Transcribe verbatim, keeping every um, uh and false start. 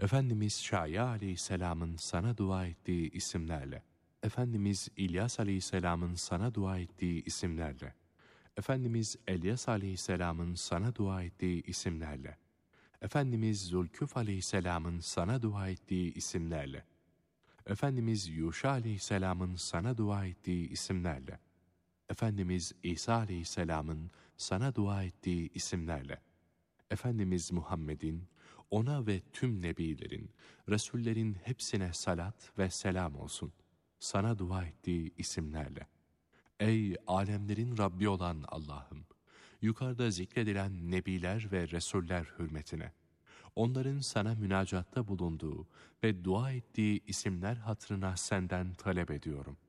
Efendimiz Şaya Aleyhisselam'ın sana dua ettiği isimlerle, Efendimiz İlyas Aleyhisselam'ın sana dua ettiği isimlerle, Efendimiz Elyas Aleyhisselam'ın sana dua ettiği isimlerle, Efendimiz Zülküf Aleyhisselam'ın sana dua ettiği isimlerle, Efendimiz Yuşa Aleyhisselam'ın sana dua ettiği isimlerle, Efendimiz İsa Aleyhisselam'ın sana dua ettiği isimlerle, Efendimiz Muhammed'in, ona ve tüm nebilerin, Resullerin hepsine salat ve selam olsun, sana dua ettiği isimlerle. Ey alemlerin Rabbi olan Allah'ım! Yukarıda zikredilen nebiler ve Resuller hürmetine, onların sana münacatta bulunduğu ve dua ettiği isimler hatırına senden talep ediyorum.